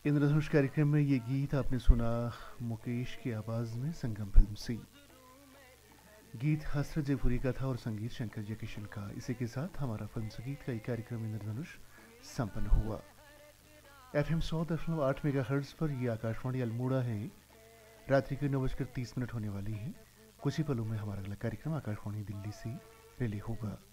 इंद्रधनुष कार्यक्रम में ये गीत आपने सुना मुकेश की आवाज़ में संगम फिल्म से। गीत हसरत जयपुरी का था और संगीत शंकर जयकिशन का। इसी के साथ हमारा फिल्म संगीत का ये कार्यक्रम इंद्रधनुष संपन्न हुआ। FM 100.8 मेगाहर्ट्ज़ पर ये आकाशवाणी अल्मोड़ा है। रात्रि के 9:30 होने वाली है। कुछ ही पलों में हमारा अगला कार्यक्रम आकाशवाणी दिल्ली से रिले होगा।